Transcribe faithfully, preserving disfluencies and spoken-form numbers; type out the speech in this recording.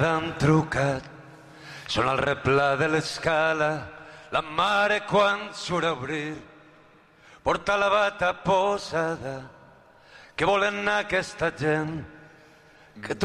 Han trucat, són al replà de l'escala, la mare quan surt a obrir, porta la bata posada, que volen anar aquesta gent que